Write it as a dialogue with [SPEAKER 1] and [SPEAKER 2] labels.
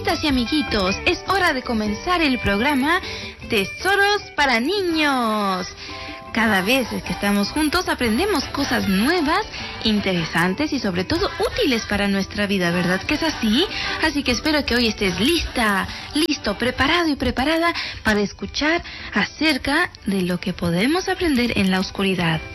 [SPEAKER 1] Amiguitas y amiguitos, es hora de comenzar el programa Tesoros para Niños. Cada vez que estamos juntos aprendemos cosas nuevas, interesantes y sobre todo útiles para nuestra vida, ¿verdad que es así? Así que espero que hoy estés lista, listo, preparado y preparada para escuchar acerca de lo que podemos aprender en la oscuridad.